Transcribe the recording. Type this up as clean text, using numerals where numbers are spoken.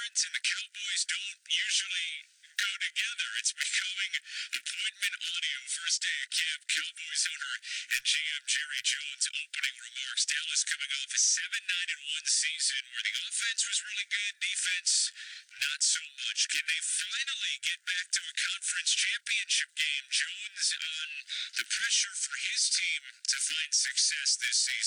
Giants and the Cowboys don't usually go together. It's becoming appointment audio. First day of camp, Cowboys owner and GM Jerry Jones opening remarks. Dallas coming off a 7-9-1 season where the offense was really good, defense not so much. Can they finally get back to a conference championship game? Jones on the pressure for his team to find success this season.